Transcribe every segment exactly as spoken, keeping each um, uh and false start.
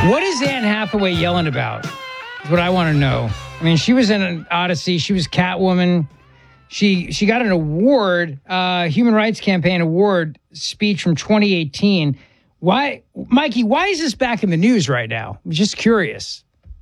What is Anne Hathaway yelling about? Is what I want to know. I mean, she was in an Odyssey. She was Catwoman. She she got an award, uh, Human Rights Campaign award speech from twenty eighteen. Why, Mikey, why is this back in the news right now? I'm just curious.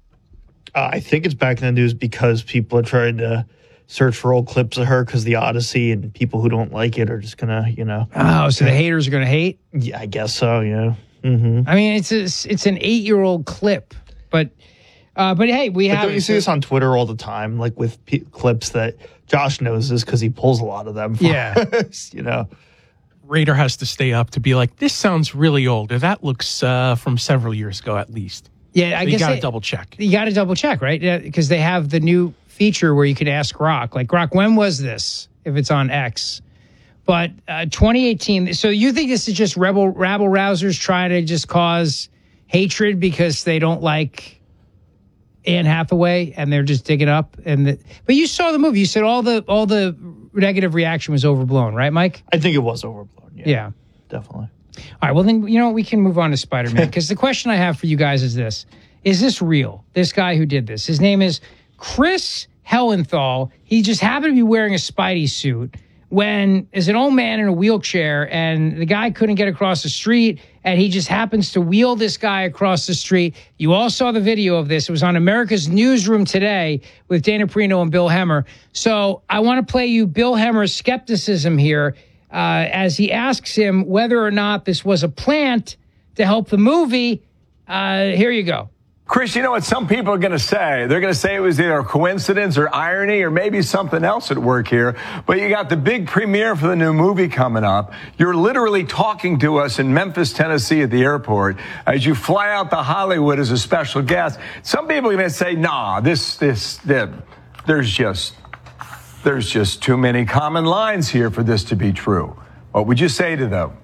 Uh, I think it's back in the news because people are trying to search for old clips of her because the Odyssey, and people who don't like it are just going to, you know. Oh, so the haters are going to hate? Yeah, I guess so, yeah. Mm-hmm. I mean, it's a, it's an eight-year-old clip, but uh, but hey, we but have. Don't you see this on Twitter all the time, like with p- clips that Josh knows this because he pulls a lot of them. Yeah, you know, Radar has to stay up to be like, this sounds really old, or that looks uh, from several years ago at least. Yeah, I so guess you got to they, double check. You got to double check, right? Because they have the new feature where you can ask Grok, like, Grok, when was this? If it's on X. But uh, twenty eighteen, so you think this is just rebel rabble rousers trying to just cause hatred because they don't like Anne Hathaway and they're just digging up? And the, but you saw the movie. You said all the all the negative reaction was overblown, right, Mike? I think it was overblown. Yeah, yeah. Definitely. All right, well, then, you know, we can move on to Spider-Man because the question I have for you guys is this. Is this real? This guy who did this. His name is Chris Hellenthal. He just happened to be wearing a Spidey suit when is an old man in a wheelchair and the guy couldn't get across the street and he just happens to wheel this guy across the street. You all saw the video of this. It was on America's Newsroom today with Dana Perino and Bill Hemmer. So I want to play you Bill Hemmer's skepticism here uh, as he asks him whether or not this was a plant to help the movie. Uh, here you go. Chris, you know what some people are going to say? They're going to say it was either a coincidence or irony or maybe something else at work here. But you got the big premiere for the new movie coming up. You're literally talking to us in Memphis, Tennessee at the airport as you fly out to Hollywood as a special guest. Some people are going to say, nah, this, this, this, there's just, there's just too many common lines here for this to be true. What would you say to them?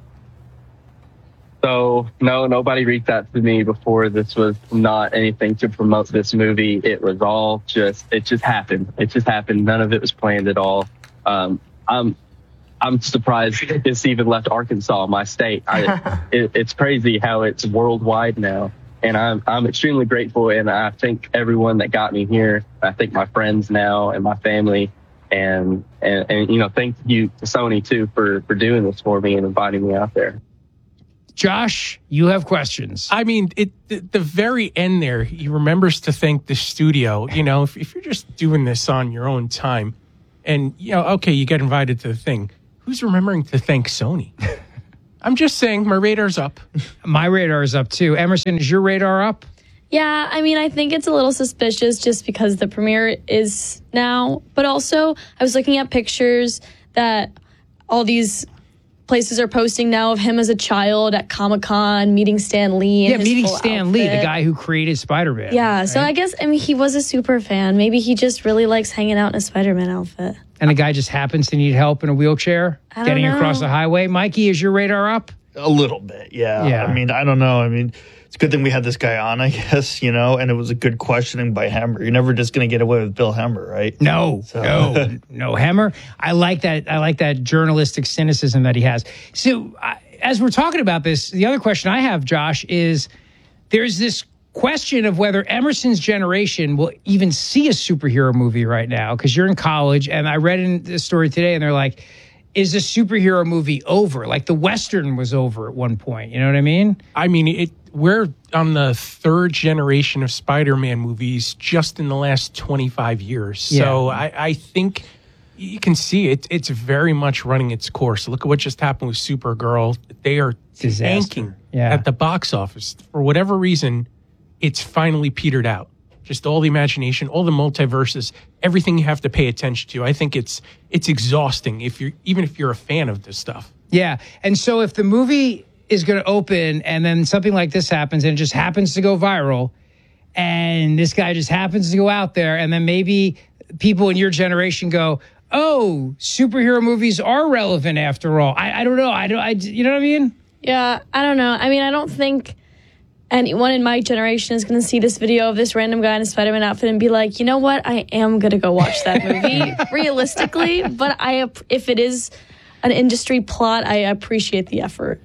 So, no, nobody reached out to me before. This was not anything to promote this movie. It was all just, it just happened. It just happened. None of it was planned at all. Um, I'm, I'm surprised this even left Arkansas, my state. I, it, it's crazy how it's worldwide now. And I'm, I'm extremely grateful. And I thank everyone that got me here. I thank my friends now and my family. And, and, and you know, thank you to Sony too for, for doing this for me and inviting me out there. Josh, you have questions. I mean, it the, the very end there, he remembers to thank the studio. You know, if, if you're just doing this on your own time and, you know, okay, you get invited to the thing, who's remembering to thank Sony? I'm just saying, my radar's up. My radar is up, too. Emerson, is your radar up? Yeah, I mean, I think it's a little suspicious just because the premiere is now. But also, I was looking at pictures that all these places are posting now of him as a child at Comic-Con, meeting Stan Lee. In yeah, his meeting full Stan outfit. Lee, the guy who created Spider-Man. Yeah, right? so I guess, I mean, he was a super fan. Maybe he just really likes hanging out in a Spider-Man outfit. And the guy just happens to need help in a wheelchair I don't getting know. across the highway. Mikey, is your radar up? A little bit, yeah. Yeah. I mean, I don't know. I mean, it's a good thing we had this guy on, I guess, you know, and it was a good questioning by Hemmer. You're never just going to get away with Bill Hemmer, right? No, So- no, no. Hemmer, I like that. I like that journalistic cynicism that he has. So I, as we're talking about this, the other question I have, Josh, is there's this question of whether Emerson's generation will even see a superhero movie right now, because you're in college, and I read in the story today, and they're like, is the superhero movie over? Like the Western was over at one point. You know what I mean? I mean, it. We're on the third generation of Spider-Man movies just in the last twenty-five years. So Yeah. I, I think you can see it. It's very much running its course. Look at what just happened with Supergirl. They are Disaster. tanking Yeah. at the box office. For whatever reason, it's finally petered out. Just all the imagination, all the multiverses, everything you have to pay attention to. I think it's it's exhausting if you're even if you're a fan of this stuff. Yeah. And so if the movie is going to open and then something like this happens and it just happens to go viral and this guy just happens to go out there and then maybe people in your generation go, oh, superhero movies are relevant after all. I, I don't know. I don't, I, you know what I mean? Yeah, I don't know. I mean, I don't think anyone in my generation is going to see this video of this random guy in a Spider-Man outfit and be like, you know what? I am going to go watch that movie realistically. But I, if it is an industry plot, I appreciate the effort.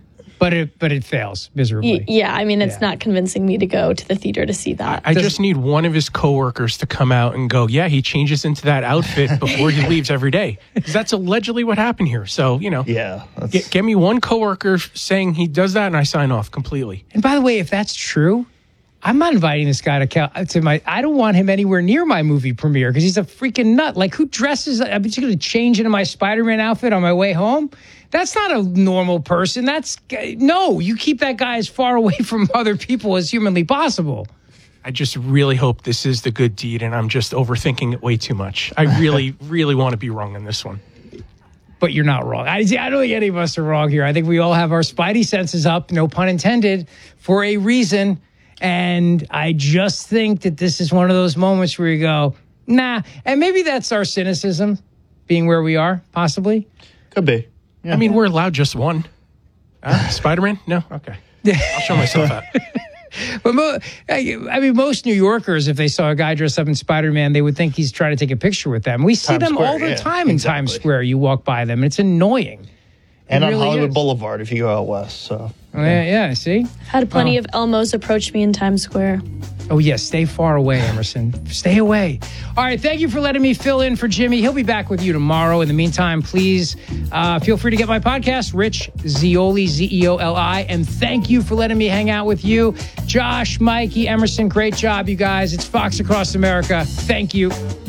But it but it fails miserably. Y- yeah, I mean, it's Yeah. not convincing me to go to the theater to see that. I just need one of his coworkers to come out and go, yeah, he changes into that outfit before he leaves every day. Because that's allegedly what happened here. So, you know, Yeah. that's- get, get me one coworker saying he does that and I sign off completely. And by the way, if that's true, I'm not inviting this guy to Cal- to my. I don't want him anywhere near my movie premiere because he's a freaking nut. Like, who dresses? I'm just going to change into my Spider-Man outfit on my way home. That's not a normal person. That's no. You keep that guy as far away from other people as humanly possible. I just really hope this is the good deed and I'm just overthinking it way too much. I really, really want to be wrong on this one. But you're not wrong. I, I don't think any of us are wrong here. I think we all have our spidey senses up, no pun intended, for a reason. And I just think that this is one of those moments where you go, nah. And maybe that's our cynicism being where we are, possibly. Could be. I mean, we're allowed just one. Uh, Spider-Man? No? Okay. I'll show myself out. But mo- I mean, most New Yorkers, if they saw a guy dressed up in Spider-Man, they would think he's trying to take a picture with them. We see Times them Square, all the yeah, time in exactly. Times Square. You walk by them, and it's annoying. And It on really Hollywood is. Boulevard if you go out west. So Oh, yeah, yeah, see? I've had plenty of Elmos approach me in Times Square. Oh, yes, stay far away, Emerson. Stay away. All right, thank you for letting me fill in for Jimmy. He'll be back with you tomorrow. In the meantime, please uh, feel free to get my podcast, Rich Zeoli, Z E O L I. And thank you for letting me hang out with you. Josh, Mikey, Emerson, great job, you guys. It's Fox Across America. Thank you.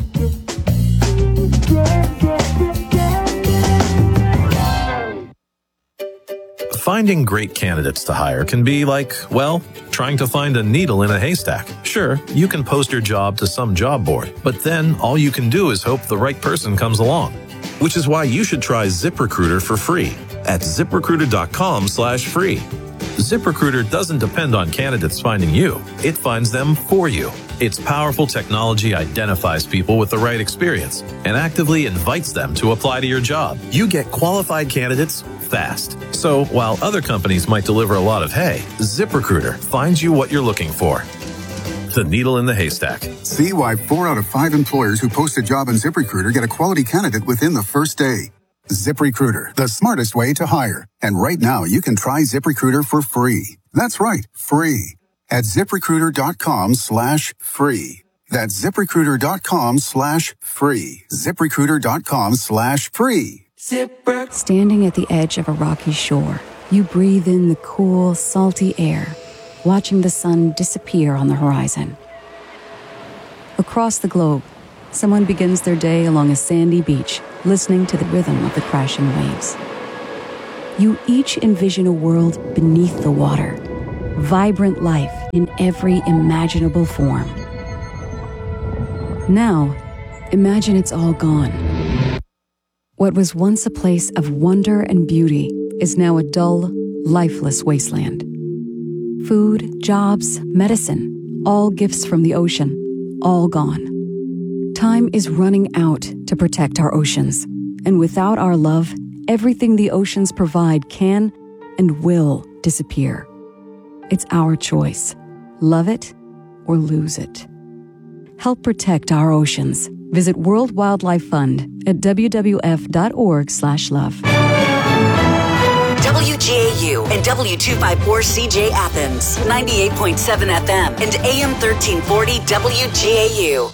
Finding great candidates to hire can be like, well, trying to find a needle in a haystack. Sure, you can post your job to some job board, but then all you can do is hope the right person comes along. Which is why you should try ZipRecruiter for free at ZipRecruiter.com slash free. ZipRecruiter doesn't depend on candidates finding you. It finds them for you. Its powerful technology identifies people with the right experience and actively invites them to apply to your job. You get qualified candidates fast. So while other companies might deliver a lot of hay, ZipRecruiter finds you what you're looking for. The needle in the haystack. See why four out of five employers who post a job on ZipRecruiter get a quality candidate within the first day. ZipRecruiter, the smartest way to hire. And right now, you can try ZipRecruiter for free. That's right, free. At ZipRecruiter.com slash free. That's ZipRecruiter.com slash free. ZipRecruiter.com slash free. Standing at the edge of a rocky shore, you breathe in the cool, salty air, watching the sun disappear on the horizon. Across the globe, someone begins their day along a sandy beach, listening to the rhythm of the crashing waves. You each envision a world beneath the water, vibrant life in every imaginable form. Now, imagine it's all gone. What was once a place of wonder and beauty is now a dull, lifeless wasteland. Food, jobs, medicine, all gifts from the ocean, all gone. Time is running out to protect our oceans, and without our love, everything the oceans provide can and will disappear. It's our choice. Love it or lose it. Help protect our oceans. Visit World Wildlife Fund at w w f dot org slash love. W G A U and W two fifty-four C J Athens, ninety-eight point seven F M and A M thirteen forty W G A U.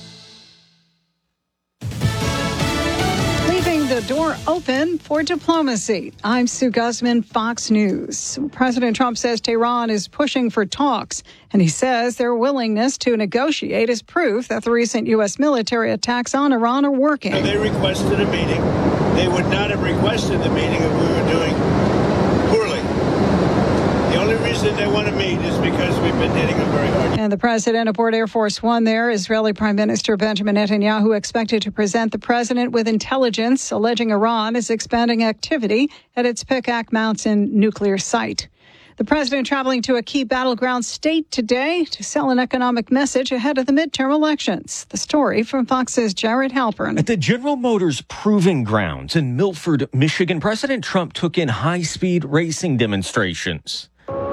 Leaving the door open for diplomacy. I'm Sue Guzman, Fox News. President Trump says Tehran is pushing for talks, and he says their willingness to negotiate is proof that the recent U S military attacks on Iran are working. They requested a meeting. They would not have requested the meeting if we were doing poorly. The only reason they want to meet is because we've been hitting them very hard. And the president aboard Air Force One there, Israeli Prime Minister Benjamin Netanyahu, expected to present the president with intelligence alleging Iran is expanding activity at its Pikak Mountain nuclear site. The president traveling to a key battleground state today to sell an economic message ahead of the midterm elections. The story from Fox's Jared Halpern. At the General Motors Proving Grounds in Milford, Michigan, President Trump took in high-speed racing demonstrations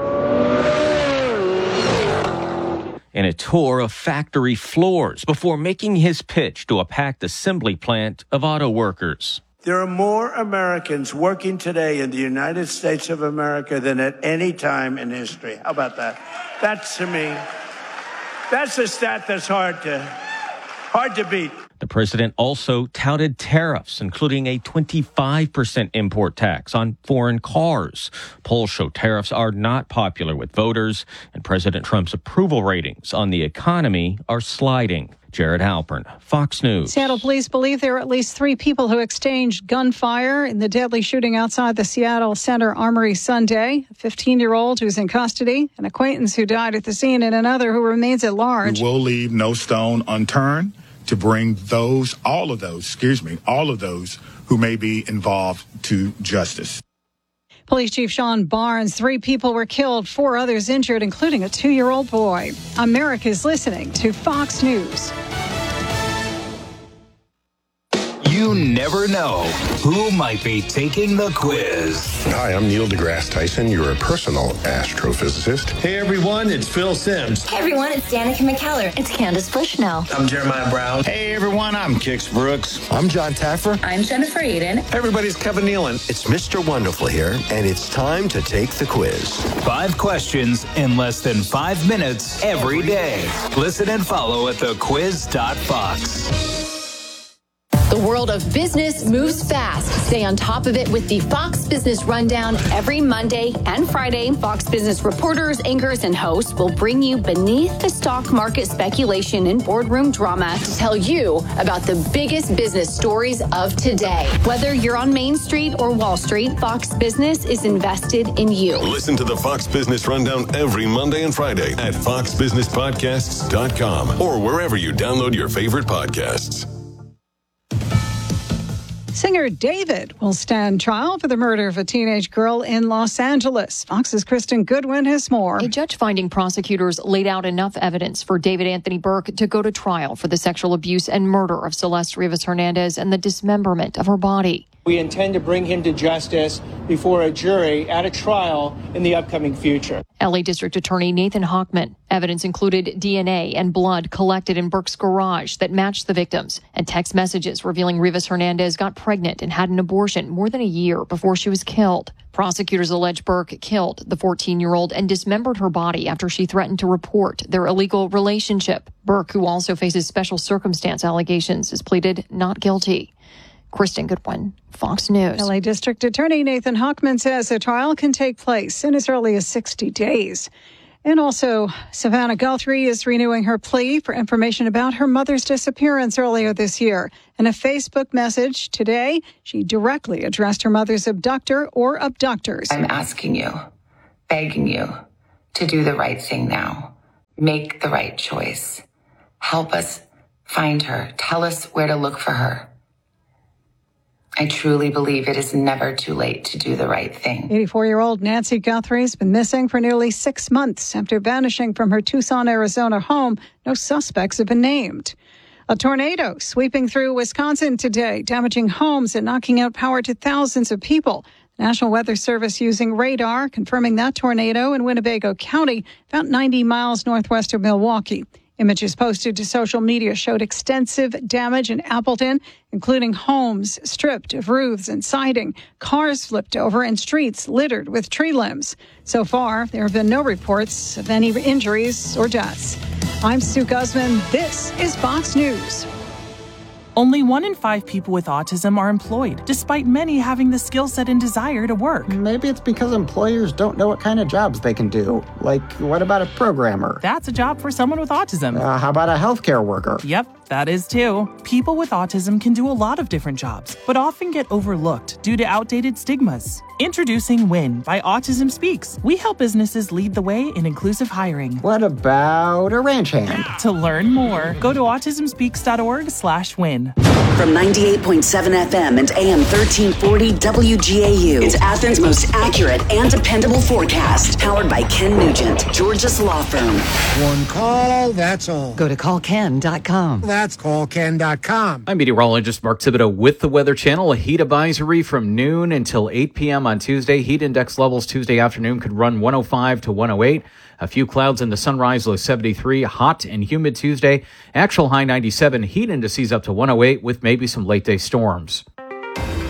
and a tour of factory floors before making his pitch to a packed assembly plant of auto workers. There are more Americans working today in the United States of America than at any time in history. How about that? That's, to me, that's a stat that's hard to, hard to beat. The president also touted tariffs, including a twenty-five percent import tax on foreign cars. Polls show tariffs are not popular with voters, and President Trump's approval ratings on the economy are sliding. Jared Halpern, Fox News. Seattle police believe there are at least three people who exchanged gunfire in the deadly shooting outside the Seattle Center Armory Sunday. A fifteen-year-old who's in custody, an acquaintance who died at the scene, and another who remains at large. We will leave no stone unturned to bring those, all of those, excuse me, all of those who may be involved to justice. Police Chief Sean Barnes, three people were killed, four others injured, including a two-year-old boy. America's listening to Fox News. You never know who might be taking the quiz. Hi, I'm Neil deGrasse Tyson, your personal astrophysicist. Hey everyone, it's Phil Sims. Hey everyone, it's Danica McKellar. It's Candace Bushnell. I'm Jeremiah Brown. Hey everyone, I'm Kix Brooks. I'm John Taffer. I'm Jennifer Aiden. Hey everybody's Kevin Nealon. It's Mister Wonderful here, and it's time to take the quiz. Five questions in less than five minutes every day. Listen and follow at the quiz dot fox. The world of business moves fast. Stay on top of it with the Fox Business Rundown every Monday and Friday. Fox Business reporters, anchors, and hosts will bring you beneath the stock market speculation and boardroom drama to tell you about the biggest business stories of today. Whether you're on Main Street or Wall Street, Fox Business is invested in you. Listen to the Fox Business Rundown every Monday and Friday at fox business podcasts dot com or wherever you download your favorite podcasts. Singer David will stand trial for the murder of a teenage girl in Los Angeles. Fox's Kristen Goodwin has more. A judge finding prosecutors laid out enough evidence for David Anthony Burke to go to trial for the sexual abuse and murder of Celeste Rivas Hernandez and the dismemberment of her body. We intend to bring him to justice before a jury at a trial in the upcoming future. L A District Attorney Nathan Hochman. Evidence included D N A and blood collected in Burke's garage that matched the victims, and text messages revealing Rivas Hernandez got pregnant and had an abortion more than a year before she was killed. Prosecutors allege Burke killed the fourteen-year-old and dismembered her body after she threatened to report their illegal relationship. Burke, who also faces special circumstance allegations, has pleaded not guilty. Kristen Goodwin, Fox News. L A District Attorney Nathan Hochman says a trial can take place in as early as sixty days. And also, Savannah Guthrie is renewing her plea for information about her mother's disappearance earlier this year. In a Facebook message today, she directly addressed her mother's abductor or abductors. I'm asking you, begging you to do the right thing now. Make the right choice. Help us find her. Tell us where to look for her. I truly believe it is never too late to do the right thing. eighty-four-year-old Nancy Guthrie has been missing for nearly six months after vanishing from her Tucson, Arizona home. No suspects have been named. A tornado sweeping through Wisconsin today, damaging homes and knocking out power to thousands of people. The National Weather Service using radar, confirming that tornado in Winnebago County, about ninety miles northwest of Milwaukee. Images posted to social media showed extensive damage in Appleton, including homes stripped of roofs and siding, cars flipped over, and streets littered with tree limbs. So far, there have been no reports of any injuries or deaths. I'm Sue Guzman. This is Fox News. Only one in five people with autism are employed, despite many having the skill set and desire to work. Maybe it's because employers don't know what kind of jobs they can do. Like, what about a programmer? That's a job for someone with autism. Uh, how about a healthcare worker? Yep, that is too. People with autism can do a lot of different jobs, but often get overlooked due to outdated stigmas. Introducing WIN by Autism Speaks. We help businesses lead the way in inclusive hiring. What about a ranch hand? To learn more, go to autism speaks dot org slash win. From ninety-eight point seven F M and A M thirteen forty W G A U, it's Athens' most accurate and dependable forecast. Powered by Ken Nugent, Georgia's law firm. One call, that's all. Go to call ken dot com. That's call ken dot com. I'm meteorologist Mark Thibodeau with the Weather Channel. A heat advisory from noon until eight p.m. on Tuesday. Heat index levels Tuesday afternoon could run one oh five to one oh eight. A few clouds in the sunrise, low seventy-three. Hot and humid Tuesday. Actual high ninety-seven. Heat indices up to one oh eight with maybe some late day storms.